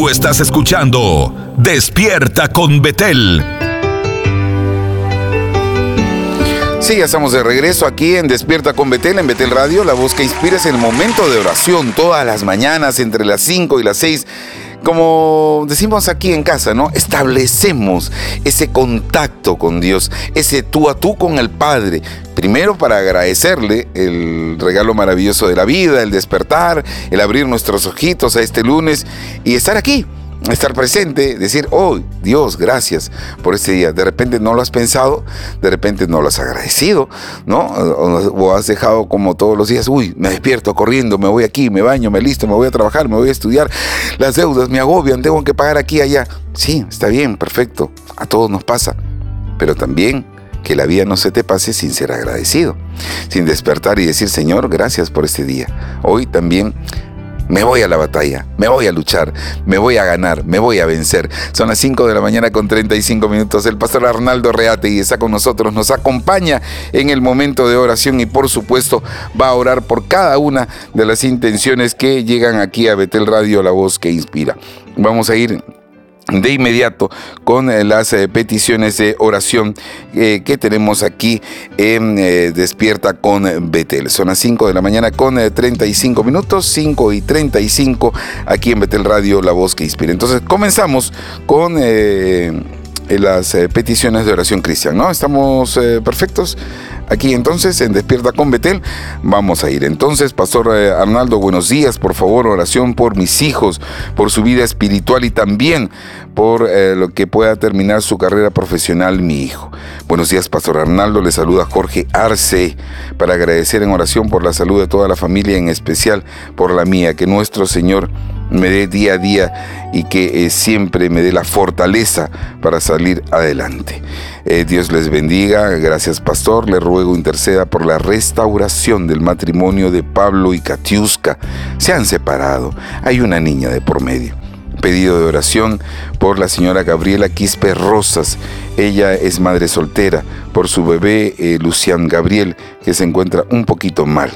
Tú estás escuchando Despierta con Betel. Sí, ya estamos de regreso aquí en Despierta con Betel, en Betel Radio, la voz que inspira. Es el momento de oración todas las mañanas entre las 5 y las 6. Como decimos aquí en casa, ¿no? Establecemos ese contacto con Dios, ese tú a tú con el Padre. Primero para agradecerle el regalo maravilloso de la vida, el despertar, el abrir nuestros ojitos a este lunes y estar aquí. Estar presente, decir, oh Dios, gracias por este día. De repente no lo has pensado, de repente no lo has agradecido, ¿no? O has dejado como todos los días, uy, me despierto corriendo, me voy aquí, me baño, me listo, me voy a trabajar, me voy a estudiar. Las deudas me agobian, tengo que pagar aquí y allá. Sí, está bien, perfecto, a todos nos pasa. Pero también que la vida no se te pase sin ser agradecido, sin despertar y decir, Señor, gracias por este día. Hoy también me voy a la batalla, me voy a luchar, me voy a ganar, me voy a vencer. Son las 5 de la mañana con 35 minutos. El pastor Arnaldo Reategui está con nosotros, nos acompaña en el momento de oración y por supuesto va a orar por cada una de las intenciones que llegan aquí a Betel Radio, la voz que inspira. Vamos a ir de inmediato con las peticiones de oración que tenemos aquí en Despierta con Betel. Son las 5 de la mañana con 35 minutos, 5 y 35 aquí en Betel Radio, la voz que inspira. Entonces comenzamos con las peticiones de oración cristiana, ¿no? ¿Estamos perfectos? Aquí entonces en Despierta con Betel vamos a ir. Entonces, Pastor Arnaldo, buenos días. Por favor, oración por mis hijos, por su vida espiritual y también por lo que pueda terminar su carrera profesional mi hijo. Buenos días, Pastor Arnaldo. Le saluda Jorge Arce para agradecer en oración por la salud de toda la familia, en especial por la mía. Que nuestro Señor me dé día a día y que siempre me dé la fortaleza para salir adelante. Dios les bendiga. Gracias, pastor. Le ruego interceda por la restauración del matrimonio de Pablo y Katiuska. Se han separado. Hay una niña de por medio. Pedido de oración por la señora Gabriela Quispe Rosas. Ella es madre soltera, por su bebé Lucián Gabriel, que se encuentra un poquito mal.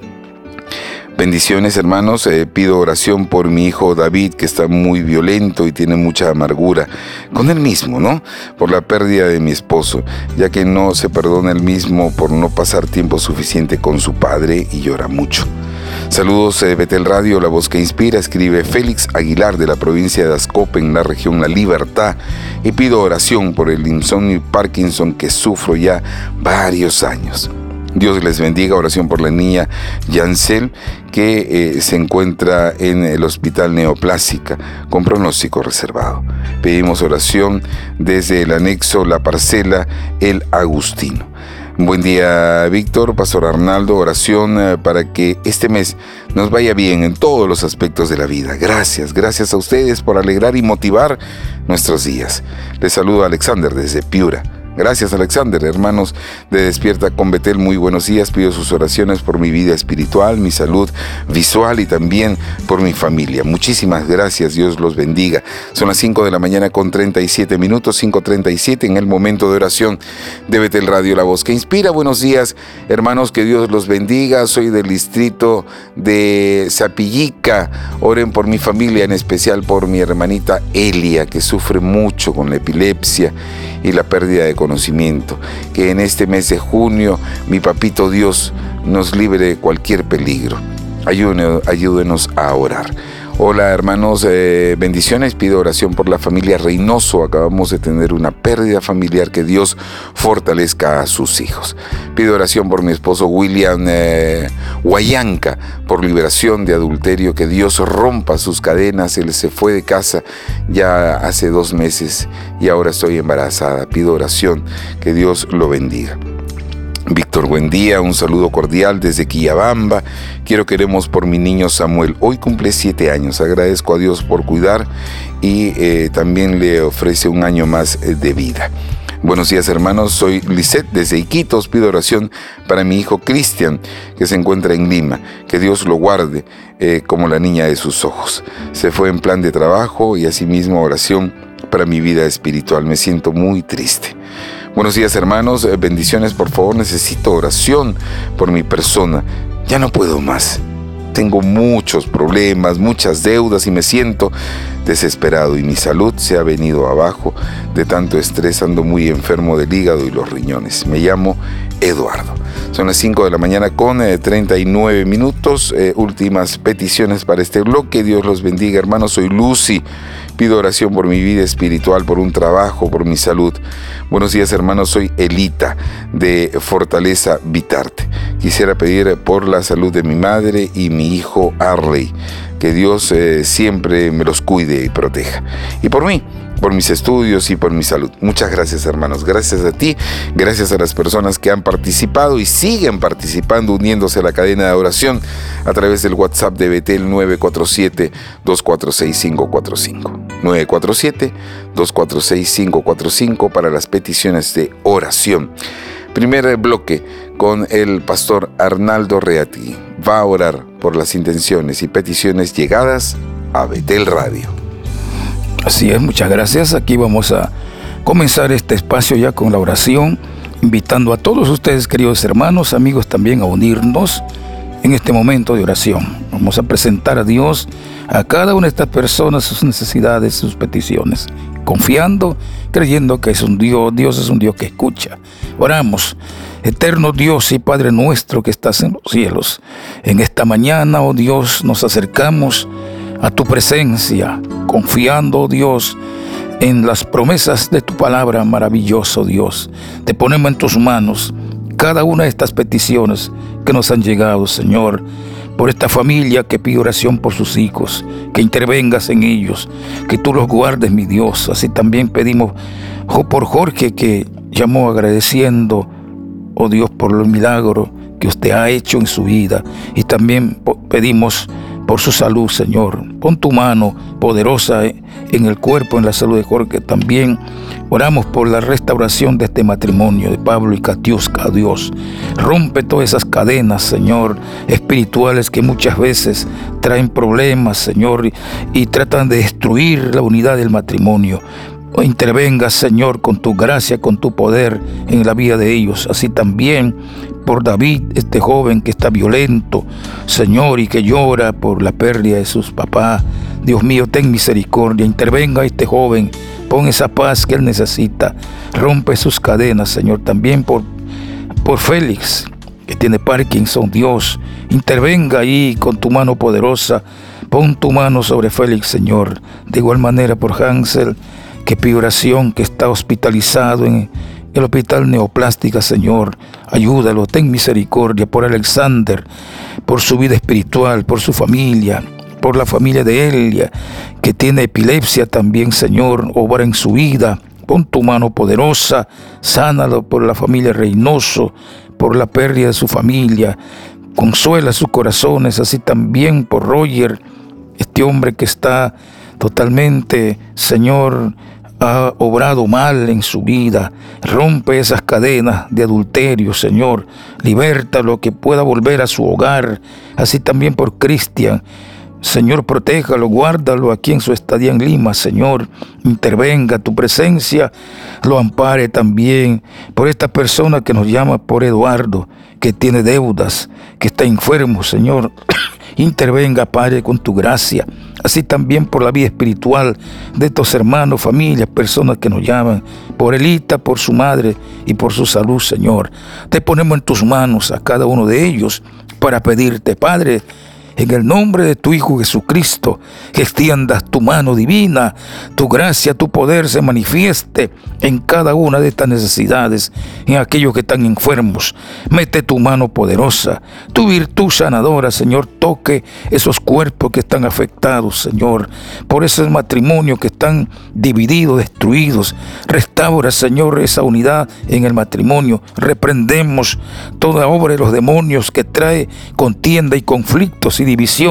Bendiciones, hermanos. Pido oración por mi hijo David, que está muy violento y tiene mucha amargura con él mismo, ¿no? Por la pérdida de mi esposo, ya que no se perdona él mismo por no pasar tiempo suficiente con su padre y llora mucho. Saludos, Betel Radio, la voz que inspira. Escribe Félix Aguilar, de la provincia de Ascope, en la región La Libertad, y pido oración por el insomnio y Parkinson que sufro ya varios años. Dios les bendiga. Oración por la niña Yancel, que se encuentra en el hospital Neoplásica con pronóstico reservado. Pedimos oración desde el anexo La Parcela El Agustino. Buen día, Víctor. Pastor Arnaldo, oración para que este mes nos vaya bien en todos los aspectos de la vida. Gracias a ustedes por alegrar y motivar nuestros días. Les saludo Alexander desde Piura. Gracias, Alexander. Hermanos de Despierta con Betel, muy buenos días. Pido sus oraciones por mi vida espiritual, mi salud visual y también por mi familia. Muchísimas gracias. Dios los bendiga. Son las 5 de la mañana con 37 minutos, 5:37 en el momento de oración de Betel Radio, la voz que inspira. Buenos días, hermanos. Que Dios los bendiga. Soy del distrito de Zapillica. Oren por mi familia, en especial por mi hermanita Elia, que sufre mucho con la epilepsia y la pérdida de conocimiento. Que en este mes de junio mi papito Dios nos libre de cualquier peligro. Ayúdenos a orar. Hola, hermanos, bendiciones. Pido oración por la familia Reynoso. Acabamos de tener una pérdida familiar. Que Dios fortalezca a sus hijos. Pido oración por mi esposo William Guayanca, por liberación de adulterio. Que Dios rompa sus cadenas. Él se fue de casa ya hace 2 meses y ahora estoy embarazada. Pido oración. Que Dios lo bendiga. Víctor, buen día, un saludo cordial desde Quillabamba. Queremos por mi niño Samuel. Hoy cumple 7 años. Agradezco a Dios por cuidar y también le ofrece un año más de vida. Buenos días, hermanos. Soy Lisette desde Iquitos. Pido oración para mi hijo Cristian, que se encuentra en Lima. Que Dios lo guarde como la niña de sus ojos. Se fue en plan de trabajo y asimismo oración para mi vida espiritual. Me siento muy triste. Buenos días, hermanos. Bendiciones, por favor. Necesito oración por mi persona. Ya no puedo más. tengo muchos problemas, muchas deudas y me siento desesperado y mi salud se ha venido abajo de tanto estrés, ando muy enfermo del hígado y los riñones. Me llamo Eduardo. Son las 5 de la mañana con 39 minutos. Últimas peticiones para este bloque. Dios los bendiga, hermanos. Soy Lucy. Pido oración por mi vida espiritual, por un trabajo, por mi salud. Buenos días, hermanos. Soy Elita de Fortaleza Vitarte. Quisiera pedir por la salud de mi madre y mi hijo Arley. Que Dios siempre me los cuide y proteja. Y por mí, por mis estudios y por mi salud. Muchas gracias, hermanos. Gracias a ti, gracias a las personas que han participado y siguen participando, uniéndose a la cadena de oración a través del WhatsApp de Betel 947-246-545. 947-246-545 para las peticiones de oración. Primer bloque con el pastor Arnaldo Reati. Va a orar por las intenciones y peticiones llegadas a Betel Radio. Así es, muchas gracias. Aquí vamos a comenzar este espacio ya con la oración, invitando a todos ustedes, queridos hermanos, amigos, también a unirnos en este momento de oración. Vamos a presentar a Dios, a cada una de estas personas, sus necesidades, sus peticiones, confiando, creyendo que es un Dios es un Dios que escucha. Oramos. Eterno Dios y Padre nuestro que estás en los cielos, en esta mañana, oh Dios, nos acercamos a tu presencia, confiando, oh Dios, en las promesas de tu palabra, maravilloso Dios. Te ponemos en tus manos cada una de estas peticiones que nos han llegado, Señor, por esta familia que pide oración por sus hijos, que intervengas en ellos, que tú los guardes, mi Dios. Así también pedimos por Jorge, que llamó agradeciendo, oh Dios, por el milagro que usted ha hecho en su vida. Y también pedimos por su salud, Señor. Pon tu mano poderosa en el cuerpo, en la salud de Jorge. También oramos por la restauración de este matrimonio de Pablo y Katiuska, Dios. Rompe todas esas cadenas, Señor, espirituales que muchas veces traen problemas, Señor, y tratan de destruir la unidad del matrimonio. Intervenga, Señor, con tu gracia, con tu poder en la vida de ellos. Así también por David, este joven que está violento, Señor, y que llora por la pérdida de sus papás. Dios mío, ten misericordia, intervenga este joven, pon esa paz que él necesita, rompe sus cadenas, Señor. También por Félix, que tiene Parkinson, Dios, intervenga ahí con tu mano poderosa, pon tu mano sobre Félix, Señor. De igual manera por Hansel, que pide oración, que está hospitalizado en el hospital Neoplástica, Señor. Ayúdalo, ten misericordia por Alexander, por su vida espiritual, por su familia, por la familia de Elia, que tiene epilepsia también, Señor. Obra en su vida, pon tu mano poderosa, sánalo por la familia Reynoso, por la pérdida de su familia. Consuela sus corazones, así también por Roger, este hombre que está totalmente, Señor, ha obrado mal en su vida. Rompe esas cadenas de adulterio, Señor. Libértalo, que pueda volver a su hogar. Así también por Cristian. Señor, protéjalo, guárdalo aquí en su estadía en Lima, Señor. Intervenga, tu presencia lo ampare también por esta persona que nos llama por Eduardo, que tiene deudas, que está enfermo, Señor. Intervenga, Padre, con tu gracia. Así también por la vida espiritual de estos hermanos, familias, personas que nos llaman, por Elita, por su madre y por su salud, Señor. Te ponemos en tus manos a cada uno de ellos para pedirte, Padre, en el nombre de tu Hijo Jesucristo, que extiendas tu mano divina, tu gracia, tu poder se manifieste en cada una de estas necesidades, en aquellos que están enfermos. Mete tu mano poderosa, tu virtud sanadora, Señor, toque esos cuerpos que están afectados, Señor, por esos matrimonios que están divididos, destruidos. Restaura, Señor, esa unidad en el matrimonio. Reprendemos toda obra de los demonios que trae contienda y conflictos y división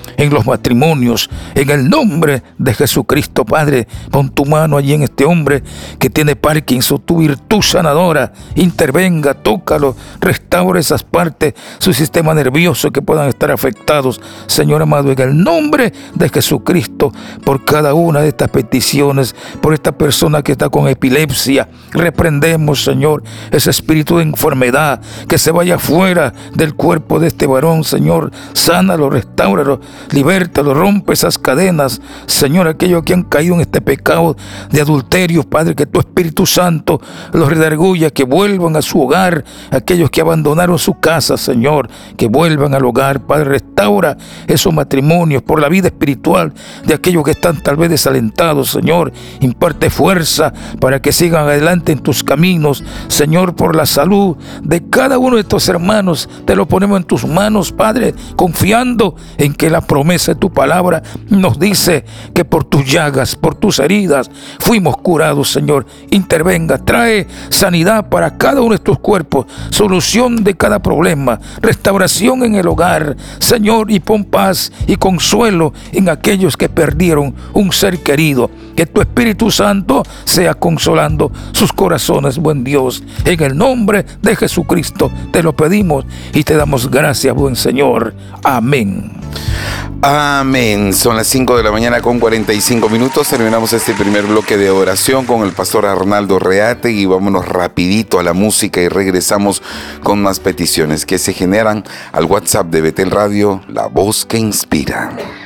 en los matrimonios, en el nombre de Jesucristo. Padre, pon tu mano allí en este hombre que tiene Parkinson, tu virtud sanadora, intervenga, tócalo, restaura esas partes, su sistema nervioso que puedan estar afectados, Señor amado, en el nombre de Jesucristo, por cada una de estas peticiones, por esta persona que está con epilepsia, reprendemos, Señor, ese espíritu de enfermedad que se vaya fuera del cuerpo de este varón, Señor, sánalo, restáuralo, libértalo, rompe esas cadenas, Señor, aquellos que han caído en este pecado de adulterio, Padre, que tu Espíritu Santo los redarguya, que vuelvan a su hogar, aquellos que abandonaron su casa, Señor, que vuelvan al hogar, Padre, restaura esos matrimonios por la vida espiritual de aquellos que están tal vez desalentados, Señor, imparte fuerza para que sigan adelante en tus caminos, Señor, por la salud de cada uno de estos hermanos, te lo ponemos en tus manos, Padre, confiando en que la promesa de tu palabra nos dice que por tus llagas, por tus heridas, fuimos curados, Señor. Intervenga, trae sanidad para cada uno de estos cuerpos, solución de cada problema, restauración en el hogar, Señor, y pon paz y consuelo en aquellos que perdieron un ser querido. Que tu Espíritu Santo sea consolando sus corazones, buen Dios. En el nombre de Jesucristo te lo pedimos y te damos gracias, buen Señor. Amén. Amén. Son las 5 de la mañana con 45 minutos. Terminamos este primer bloque de oración con el pastor Arnaldo Reate y vámonos rapidito a la música y regresamos con más peticiones que se generan al WhatsApp de Betel Radio, la voz que inspira.